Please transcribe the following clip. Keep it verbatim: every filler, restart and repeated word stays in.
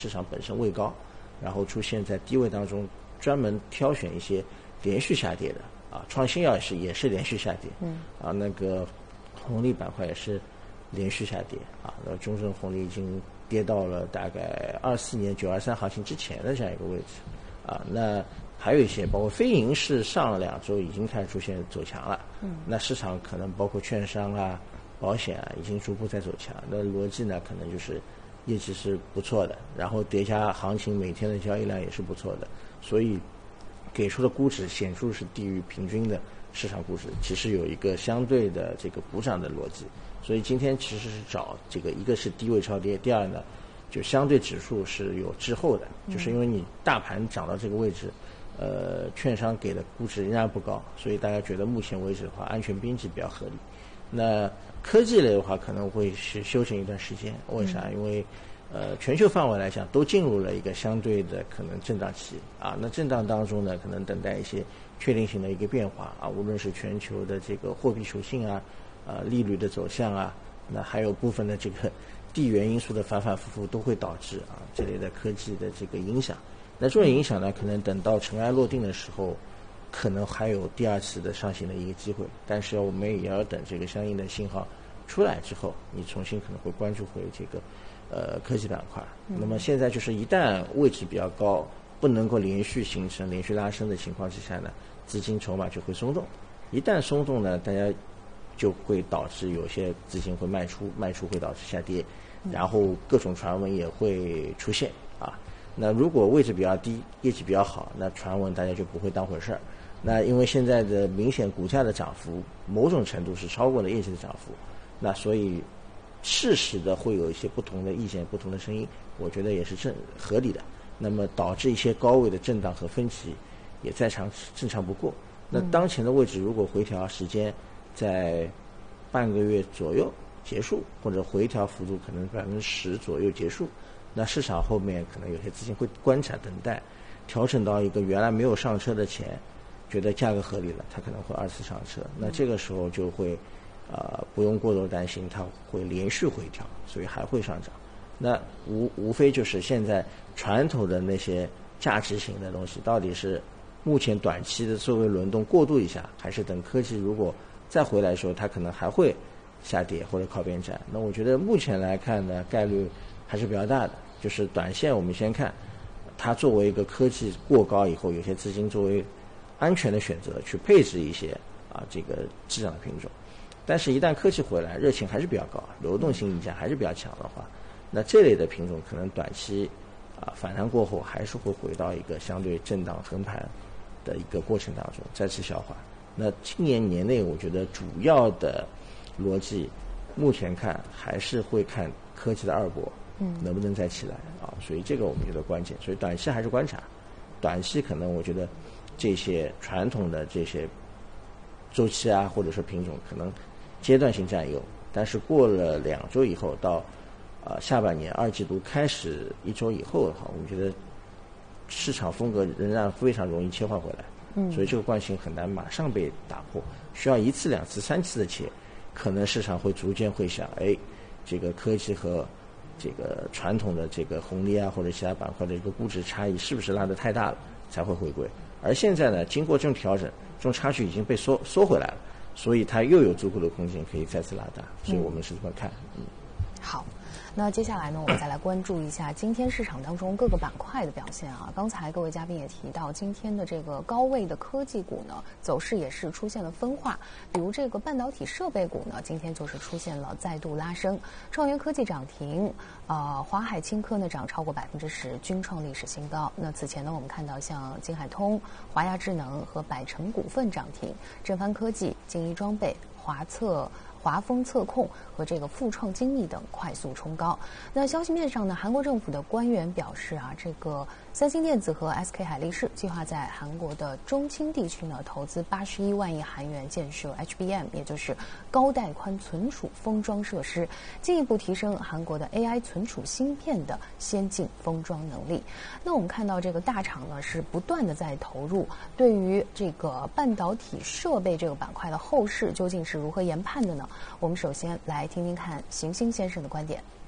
市场本身位高，然后出现在低位当中，专门挑选一些连续下跌的啊，创新药也是也是连续下跌，嗯，啊那个红利板块也是连续下跌啊，那中证红利已经跌到了大概二四年九二三行情之前的这样一个位置啊，那还有一些包括非银是上了两周已经开始出现走强了，嗯，那市场可能包括券商啊、保险啊已经逐步在走强，那逻辑呢可能就是业绩是不错的，然后叠加行情每天的交易量也是不错的，所以给出的估值显著是低于平均的市场估值，其实有一个相对的这个补涨的逻辑，所以今天其实是找这个一个是低位超跌，第二呢就相对指数是有滞后的，就是因为你大盘涨到这个位置，呃，券商给的估值仍然不高，所以大家觉得目前为止的话，安全边际比较合理。那科技类的话，可能会是休整一段时间，为啥？因为呃，全球范围来讲，都进入了一个相对的可能震荡期啊。那震荡当中呢，可能等待一些确定性的一个变化啊，无论是全球的这个货币属性啊，啊，利率的走向啊，那还有部分的这个地缘因素的反反复复，都会导致啊这类的科技的这个影响。那这种影响呢，可能等到尘埃落定的时候，可能还有第二次的上行的一个机会，但是我们也要等这个相应的信号出来之后，你重新可能会关注回这个呃科技板块。嗯、那么现在就是一旦位置比较高，不能够连续形成连续拉升的情况之下呢，资金筹码就会松动。一旦松动呢，大家就会导致有些资金会卖出，卖出会导致下跌，然后各种传闻也会出现啊。那如果位置比较低，业绩比较好，那传闻大家就不会当回事儿。那因为现在的明显股价的涨幅，某种程度是超过了业绩的涨幅，那所以适时的会有一些不同的意见、不同的声音，我觉得也是正合理的。那么导致一些高位的震荡和分歧，也再常正常不过。那当前的位置如果回调时间在半个月左右结束，或者回调幅度可能百分之十左右结束。那市场后面可能有些资金会观察等待，调整到一个原来没有上车的钱，觉得价格合理了，它可能会二次上车。那这个时候就会，呃，不用过多担心它会连续回调，所以还会上涨。那无无非就是现在传统的那些价值型的东西，到底是目前短期的作为轮动过渡一下，还是等科技如果再回来的时候，它可能还会下跌或者靠边站？那我觉得目前来看呢，概率还是比较大的，就是短线我们先看，它作为一个科技过高以后，有些资金作为安全的选择去配置一些啊这个滞涨的品种，但是一旦科技回来，热情还是比较高，流动性溢价还是比较强的话，那这类的品种可能短期啊反弹过后还是会回到一个相对震荡横盘的一个过程当中再次消化。那今年年内我觉得主要的逻辑目前看还是会看科技的二波嗯，能不能再起来啊？所以这个我们觉得关键。所以短期还是观察，短期可能我觉得这些传统的这些周期啊，或者说品种可能阶段性占优，但是过了两周以后到呃下半年二季度开始一周以后的话，我们觉得市场风格仍然非常容易切换回来。嗯，所以这个惯性很难马上被打破，需要一次、两次、三次的切，可能市场会逐渐会想，哎，这个科技和这个传统的这个红利啊或者其他板块的一个估值差异是不是拉得太大了，才会回归。而现在呢，经过这种调整，这种差距已经被缩缩回来了，所以它又有足够的空间可以再次拉大，所以我们是这么看。嗯， 好。那接下来呢，我们再来关注一下今天市场当中各个板块的表现啊。刚才各位嘉宾也提到，今天的这个高位的科技股呢，走势也是出现了分化。比如这个半导体设备股呢，今天就是出现了再度拉升，创源科技涨停，呃，华海轻科呢涨超过百分之十，均创历史新高。那此前呢，我们看到像金海通、华亚智能和百城股份涨停，正帆科技、金一装备、华测。华丰测控和这个富创精密等快速冲高。那消息面上呢，韩国政府的官员表示啊，这个三星电子和 S K 海力士计划在韩国的中青地区呢投资八十一万亿韩元建设 H B M， 也就是高带宽存储封装设施，进一步提升韩国的 A I 存储芯片的先进封装能力。那我们看到这个大厂呢是不断的在投入，对于这个半导体设备这个板块的后市究竟是如何研判的呢？我们首先来听听看邢星先生的观点。